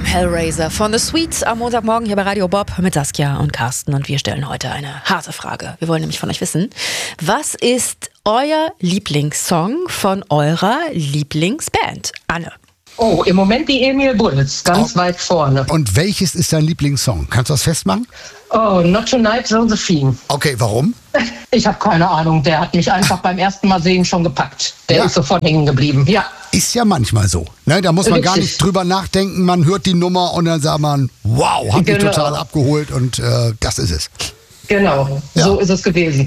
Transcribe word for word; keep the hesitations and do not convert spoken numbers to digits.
Hellraiser von The Sweets am Montagmorgen hier bei Radio Bob mit Saskia und Carsten. Und wir stellen heute eine harte Frage. Wir wollen nämlich von euch wissen, was ist euer Lieblingssong von eurer Lieblingsband? Anne. Oh, im Moment die Emil Bulls, ganz oh. weit vorne. Und welches ist dein Lieblingssong? Kannst du das festmachen? Oh, Not Tonight, Josephine. Okay, warum? Ich habe keine Ahnung, der hat mich einfach beim ersten Mal sehen schon gepackt. Der ja. ist sofort hängen geblieben, ja. Ist ja manchmal so. Ne? Da muss man Richtig. gar nicht drüber nachdenken, man hört die Nummer und dann sagt man, wow, hat mich genau. total abgeholt und äh, das ist es. Genau, ja. so ist es gewesen.